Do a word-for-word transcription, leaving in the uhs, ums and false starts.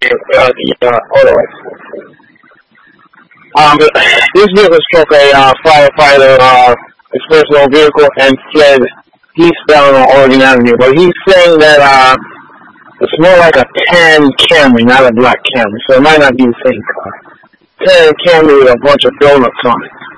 uh, the uh, auto accident. Um, but this vehicle struck a uh, firefighter, uh, his personal vehicle, and fled eastbound on Oregon Avenue. But he's saying that uh, it's more like a tan Camry, not a black Camry, so it might not be the same car. Tan Camry with a bunch of donuts on it.